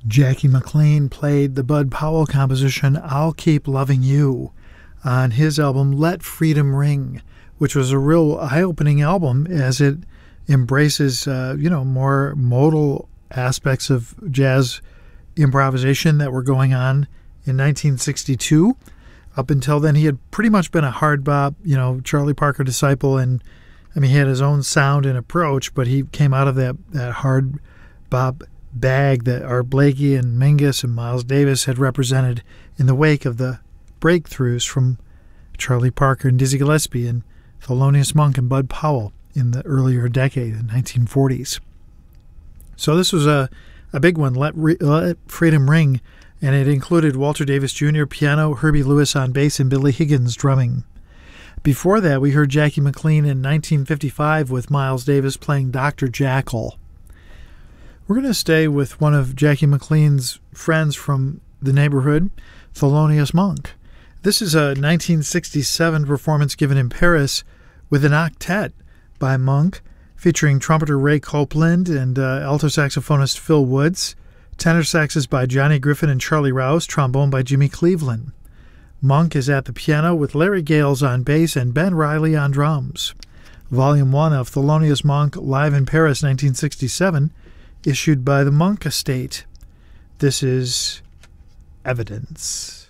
Jackie McLean played the Bud Powell composition I'll Keep Loving You on his album Let Freedom Ring, which was a real eye-opening album as it embraces, more modal aspects of jazz improvisation that were going on in 1962. Up until then, he had pretty much been a hard bop, Charlie Parker disciple, and he had his own sound and approach, but he came out of that hard bop bag that Art Blakey and Mingus and Miles Davis had represented in the wake of the breakthroughs from Charlie Parker and Dizzy Gillespie and Thelonious Monk and Bud Powell in the earlier decade, the 1940s. So this was a big one, Let Freedom Ring, and it included Walter Davis Jr. piano, Herbie Lewis on bass, and Billy Higgins drumming. Before that, we heard Jackie McLean in 1955 with Miles Davis playing Dr. Jackal. We're going to stay with one of Jackie McLean's friends from the neighborhood, Thelonious Monk. This is a 1967 performance given in Paris with an octet by Monk, featuring trumpeter Ray Copeland and alto saxophonist Phil Woods, tenor saxes by Johnny Griffin and Charlie Rouse, trombone by Jimmy Cleveland. Monk is at the piano with Larry Gales on bass and Ben Riley on drums. Volume 1 of Thelonious Monk Live in Paris 1967, issued by the Monk Estate. This is Evidence.